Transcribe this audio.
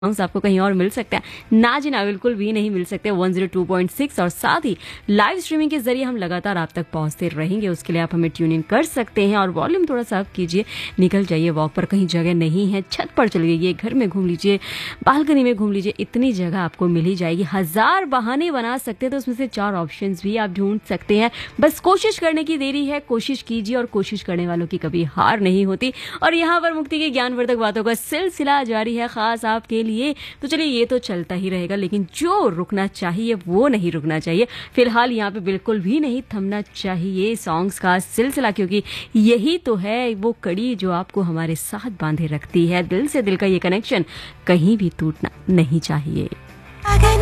Songs आपको कहीं और मिल सकते हैं ना जी ना, बिल्कुल भी नहीं मिल सकते 102.6। और साथ ही लाइव स्ट्रीमिंग के जरिए हम लगातार आप तक पहुंचते रहेंगे। उसके लिए आप हमें ट्यून इन कर सकते हैं और वॉल्यूम थोड़ा सा अप कीजिए, निकल जाइए वॉक पर, कहीं जगह नहीं है छत पर चल जाइए, घर में घूम लीजिए, बालकनी में घूम लीजिए, इतनी जगह आपको मिल ही जाएगी। हजार बहाने बना सकते हैं तो उसमें से 4 ऑप्शंस भी आप ढूंढ सकते हैं। बस कोशिश करने की देरी है, कोशिश कीजिए और कोशिश करने वालों की कभी हार नहीं होती। और यहाँ पर मुक्ति की ज्ञानवर्धक बातों का सिलसिला जारी है खास आपके लिए। तो चलिए ये तो चलता ही रहेगा, लेकिन जो रुकना चाहिए वो नहीं रुकना चाहिए। फिलहाल यहाँ पे बिल्कुल भी नहीं थमना चाहिए सॉन्ग्स का सिलसिला, क्योंकि यही तो है वो कड़ी जो आपको हमारे साथ बांधे रखती है। दिल से दिल का ये कनेक्शन कहीं भी टूटना नहीं चाहिए।